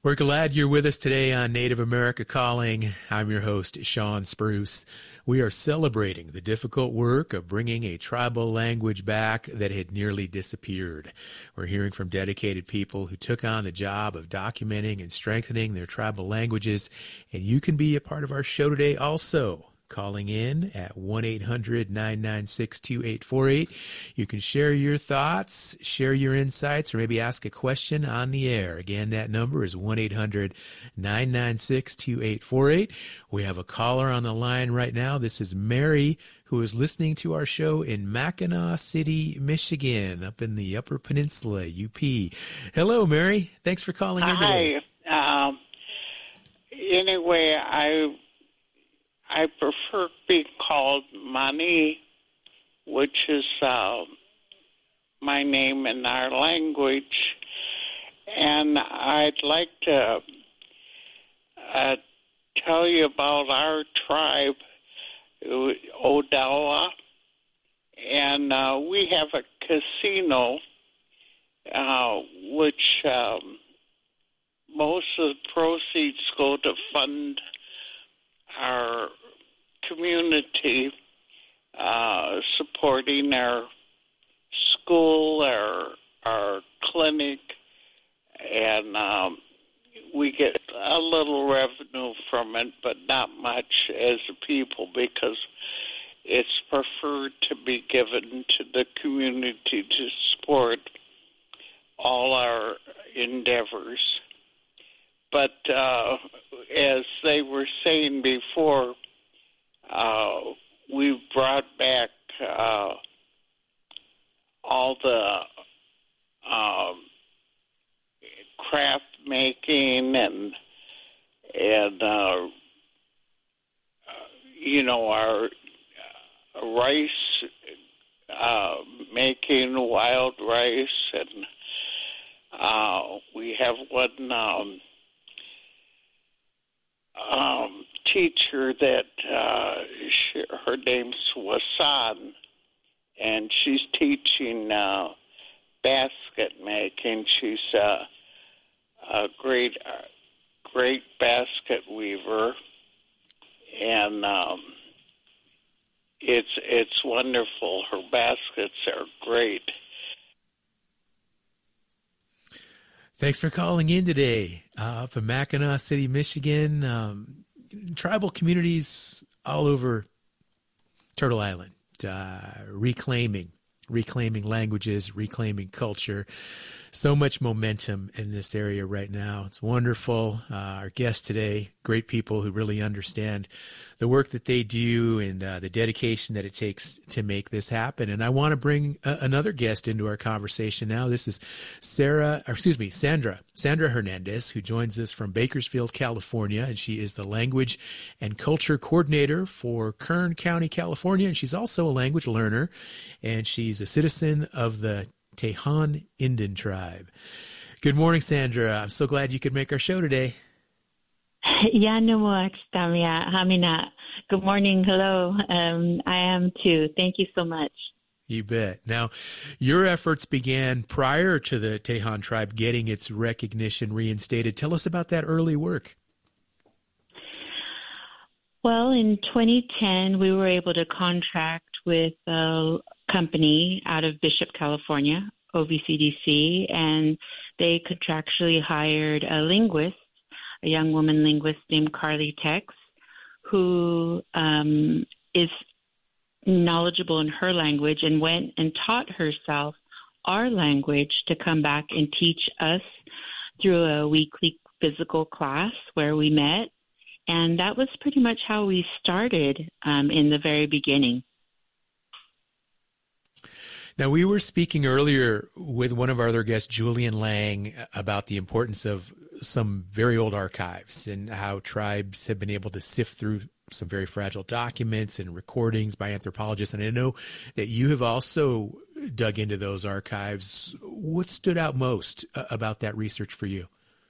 We're glad you're with us today on Native America Calling. I'm your host, Sean Spruce. We are celebrating the difficult work of bringing a tribal language back that had nearly disappeared. We're hearing from dedicated people who took on the job of documenting and strengthening their tribal languages, and you can be a part of our show today also. Calling in at 1-800-996-2848. You can share your thoughts, share your insights, or maybe ask a question on the air. Again, that number is 1-800-996-2848. We have a caller on the line right now. This is Mary, who is listening to our show in Mackinac City, Michigan, up in the Upper Peninsula, UP. Hello, Mary. Thanks for calling in today. Hi. Anyway, I prefer being called Mani, which is my name in our language. And I'd like to tell you about our tribe, Odawa. And we have a casino, which most of the proceeds go to fund our community, supporting our school, our clinic, and we get a little revenue from it, but not much as a people because it's preferred to be given to the community to support all our endeavors. But as they were saying before, we've brought back all the craft making and our rice making, wild rice, and we have one teacher that her name's Wasan, and she's teaching basket making. She's a great basket weaver, and it's wonderful. Her baskets are great. Thanks for calling in today from Mackinac City, Michigan. Tribal communities all over Turtle Island, reclaiming languages, reclaiming culture. So much momentum in this area right now. It's wonderful. Our guests today, great people who really understand the work that they do and the dedication that it takes to make this happen. And I want to bring another guest into our conversation now. This is Sandra Hernandez, who joins us from Bakersfield, California, and she is the Language and Culture Coordinator for Kern County, California. And she's also a language learner, and she's a citizen of the Tejon Indian tribe. Good morning, Sandra. I'm so glad you could make our show today. Good morning. Hello. I am too. Thank you so much. You bet. Now, your efforts began prior to the Tejon tribe getting its recognition reinstated. Tell us about that early work. Well, in 2010, we were able to contract with a company out of Bishop, California, OVCDC, and they contractually hired a linguist, a young woman linguist named Carly Tex, who is knowledgeable in her language and went and taught herself our language to come back and teach us through a weekly physical class where we met. And that was pretty much how we started in the very beginning. Now, we were speaking earlier with one of our other guests, Julian Lang, about the importance of some very old archives and how tribes have been able to sift through some very fragile documents and recordings by anthropologists. And I know that you have also dug into those archives. What stood out most about that research for you?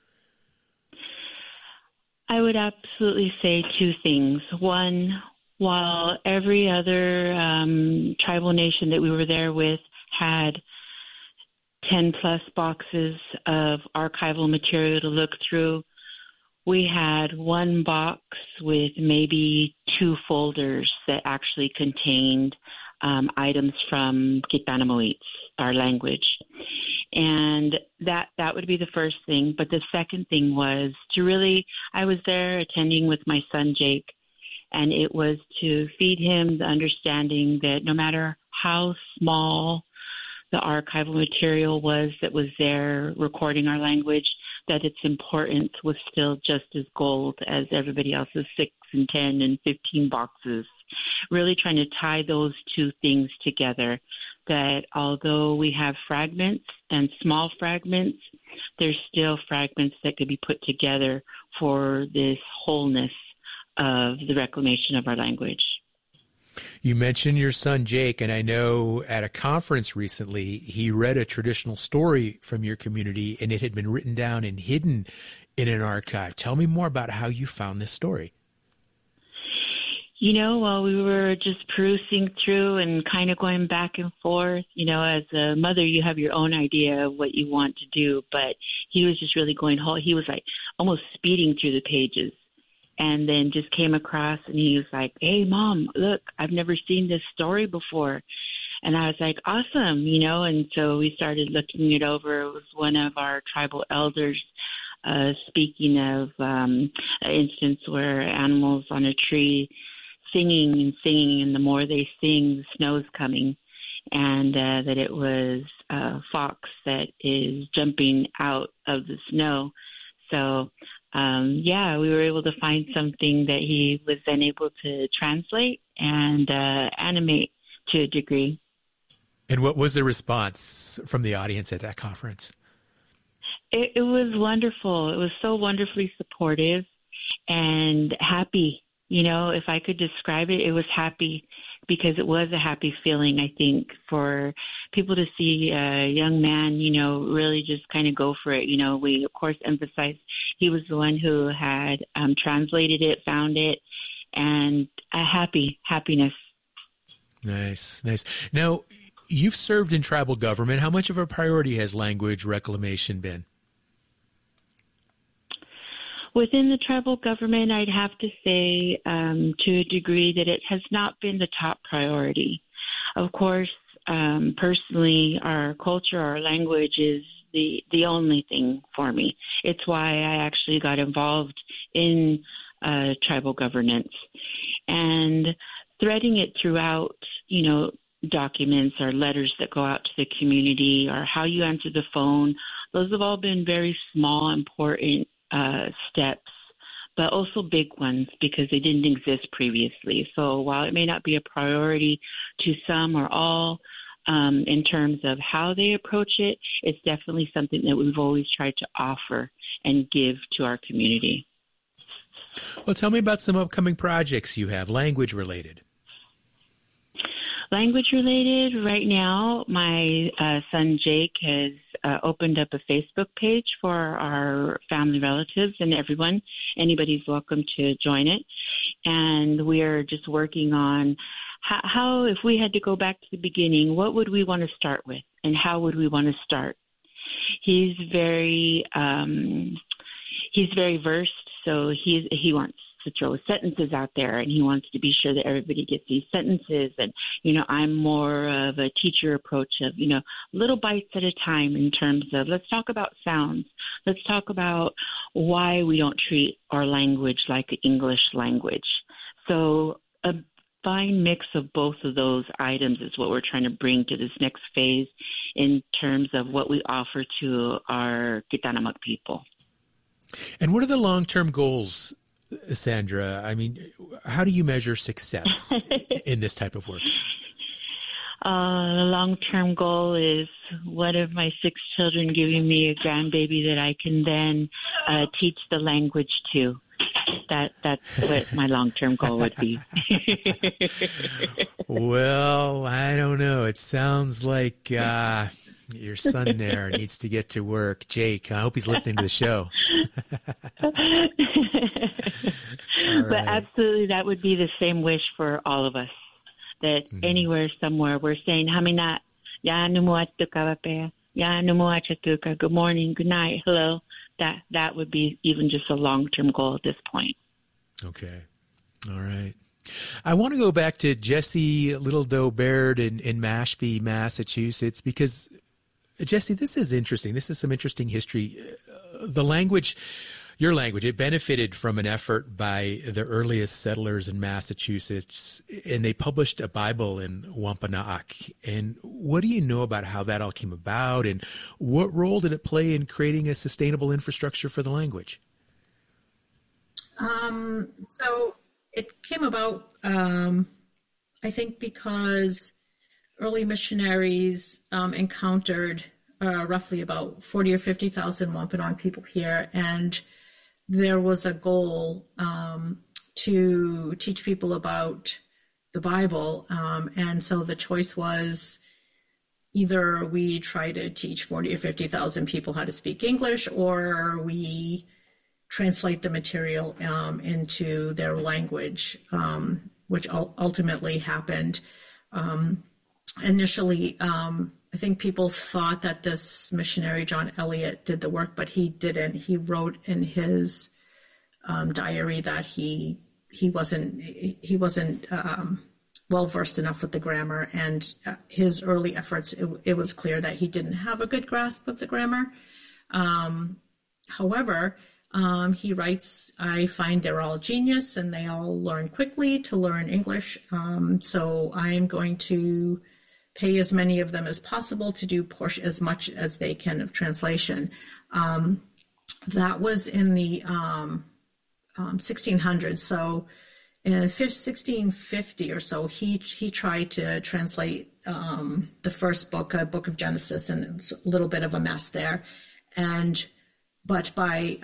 I would absolutely say two things. One, while every other tribal nation that we were there with had 10 plus boxes of archival material to look through. We had one box with maybe 2 folders that actually contained items from Kitanamoits, our language. And that would be the first thing. But the second thing was I was there attending with my son, Jake, and it was to feed him the understanding that no matter how small the archival material was that was there recording our language, that its importance was still just as gold as everybody else's 6 and 10 and 15 boxes. Really trying to tie those two things together, that although we have fragments and small fragments, there's still fragments that could be put together for this wholeness of the reclamation of our language. You mentioned your son, Jake, and I know at a conference recently, he read a traditional story from your community, and it had been written down and hidden in an archive. Tell me more about how you found this story. While we were just perusing through and kind of going back and forth, as a mother, you have your own idea of what you want to do, but he was just really going whole. He was like almost speeding through the pages. And then just came across and he was like, "Hey, Mom, look, I've never seen this story before." And I was like, "Awesome," and so we started looking it over. It was one of our tribal elders speaking of an instance where animals on a tree singing and singing, and the more they sing, the snow's coming, and that it was a fox that is jumping out of the snow. So we were able to find something that he was then able to translate and animate to a degree. And what was the response from the audience at that conference? It was wonderful. It was so wonderfully supportive and happy. If I could describe it, it was happy, because it was a happy feeling, I think, for people to see a young man, really just kind of go for it. We, of course, emphasized he was the one who had translated it, found it, and a happiness. Nice. Now, you've served in tribal government. How much of a priority has language reclamation been? Within the tribal government, I'd have to say to a degree that it has not been the top priority. Of course, personally, our culture, our language is the only thing for me. It's why I actually got involved in tribal governance. And threading it throughout, documents or letters that go out to the community, or how you answer the phone, those have all been very small, important steps, but also big ones, because they didn't exist previously. So while it may not be a priority to some or all in terms of how they approach it, it's definitely something that we've always tried to offer and give to our community. Well, tell me about some upcoming projects you have, language related. Language related, right now, my son Jake has opened up a Facebook page for our family relatives and everyone. Anybody's welcome to join it. And we are just working on how, if we had to go back to the beginning, what would we want to start with, and how would we want to start? He's very versed, so he wants to throw sentences out there, and he wants to be sure that everybody gets these sentences. And, I'm more of a teacher approach of, little bites at a time, in terms of, let's talk about sounds. Let's talk about why we don't treat our language like an English language. So a fine mix of both of those items is what we're trying to bring to this next phase in terms of what we offer to our Kitanamak people. And what are the long-term goals, Sandra? I mean, how do you measure success in this type of work? The long-term goal is one of my 6 children giving me a grandbaby that I can then teach the language to. That's what my long-term goal would be. Well, I don't know. It sounds like your son there needs to get to work. Jake, I hope he's listening to the show. But absolutely, that would be the same wish for all of us. That anywhere, somewhere, we're saying, "Hamina, ya numuat tu kawape, Ya no mo achatuka. Good morning, good night, hello. That would be even just a long-term goal at this point. Okay. All right. I want to go back to Jesse Little Doe Baird in Mashpee, Massachusetts, because, Jesse, this is interesting. This is some interesting history. The language, your language, it benefited from an effort by the earliest settlers in Massachusetts, and they published a Bible in Wampanoag. And what do you know about how that all came about, and what role did it play in creating a sustainable infrastructure for the language? So it came about, I think, because early missionaries encountered roughly about 40 or 50,000 Wampanoag people here, and there was a goal to teach people about the Bible, and so the choice was either we try to teach 40 or 50,000 people how to speak English, or we translate the material into their language, which ultimately happened. Initially, I think people thought that this missionary, John Eliot, did the work, but he didn't. He wrote in his diary that he wasn't well versed enough with the grammar, and his early efforts, it was clear that he didn't have a good grasp of the grammar. However, he writes, I find they're all genius and they all learn quickly to learn English. So I'm going to pay as many of them as possible to do as much as they can of translation. That was in the 1600s. So in 1650 or so, he tried to translate the first book, a book of Genesis, and it was a little bit of a mess there. But by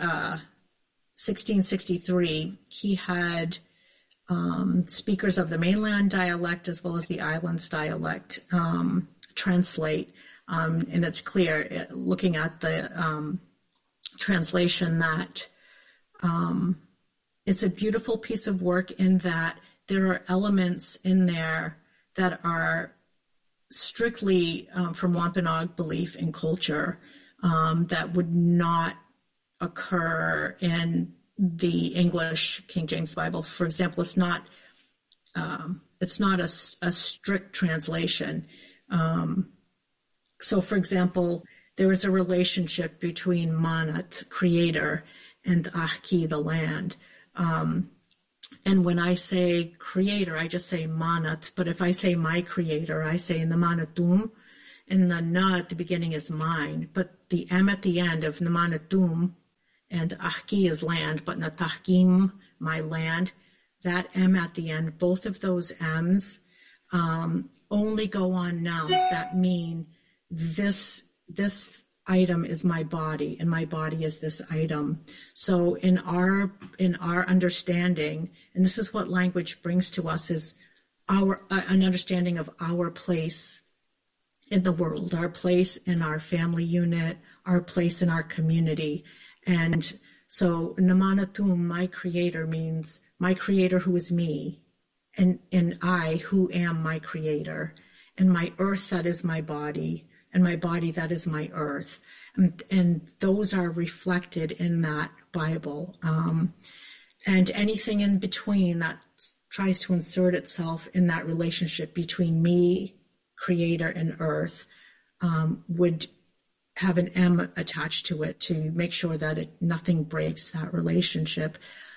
1663, he had speakers of the mainland dialect as well as the islands dialect translate. And it's clear, looking at the translation, that it's a beautiful piece of work in that there are elements in there that are strictly from Wampanoag belief and culture that would not occur in the English King James Bible. For example, it's not a strict translation. So, for example, there is a relationship between Manat, creator, and Ahki, the land. And when I say creator, I just say Manat. But if I say my creator, I say in the Manatum, and the Na at the beginning is mine. But the M at the end of Namanatum and Ahki is land, but Natahkim, my land, that M at the end, both of those M's only go on nouns that mean this item is my body, and my body is this item. So in our understanding, and this is what language brings to us, is an understanding of our place in the world, our place in our family unit, our place in our community. And so Namanatum, my creator, means my creator who is me, and I who am my creator, and my earth that is my body, and my body that is my earth. And those are reflected in that Bible. And anything in between that tries to insert itself in that relationship between me, creator, and earth would have an M attached to it to make sure that nothing breaks that relationship.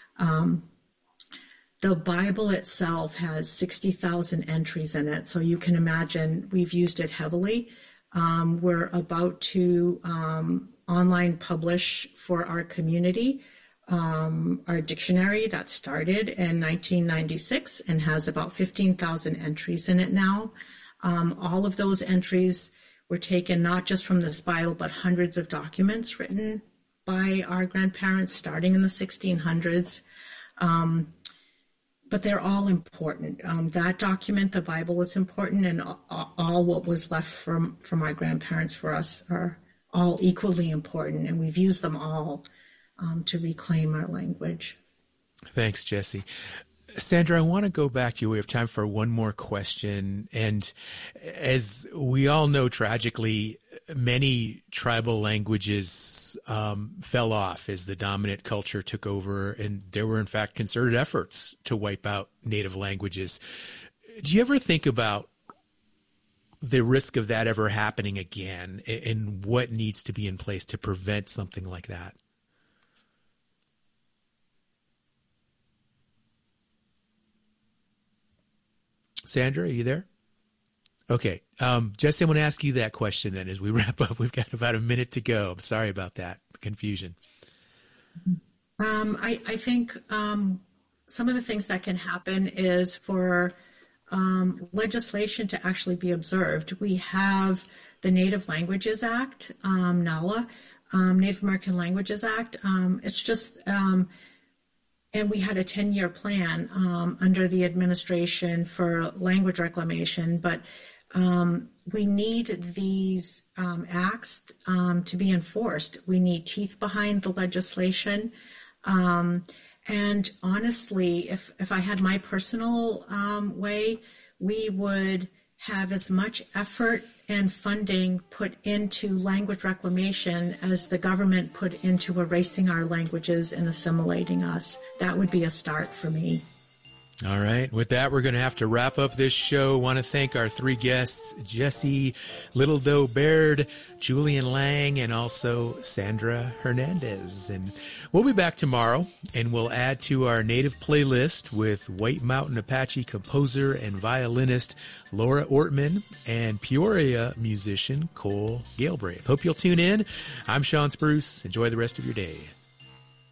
The Bible itself has 60,000 entries in it, so you can imagine we've used it heavily. We're about to online publish for our community our dictionary that started in 1996 and has about 15,000 entries in it now. All of those entries were taken not just from this Bible, but hundreds of documents written by our grandparents starting in the 1600s. But they're all important. That document, the Bible, is important, and all what was left from our grandparents for us are all equally important, and we've used them all to reclaim our language. Thanks, Jesse. Sandra, I want to go back to you. We have time for one more question. And as we all know, tragically, many tribal languages fell off as the dominant culture took over. And there were, in fact, concerted efforts to wipe out native languages. Do you ever think about the risk of that ever happening again and what needs to be in place to prevent something like that? Sandra, are you there? Okay. Jesse, I want to ask you that question then as we wrap up. We've got about a minute to go. I'm sorry about that confusion. I think some of the things that can happen is for legislation to actually be observed. We have the Native Languages Act, NALA, Native American Languages Act. It's just... and we had a 10-year plan under the administration for language reclamation, but we need these acts to be enforced. We need teeth behind the legislation. And honestly, if I had my personal way, we would have as much effort and funding put into language reclamation as the government put into erasing our languages and assimilating us. That would be a start for me. All right. With that, we're going to have to wrap up this show. I want to thank our three guests, Jesse Littledoe Baird, Julian Lang, and also Sandra Hernandez. And we'll be back tomorrow, and we'll add to our native playlist with White Mountain Apache composer and violinist Laura Ortman and Peoria musician Cole Galbraith. Hope you'll tune in. I'm Sean Spruce. Enjoy the rest of your day.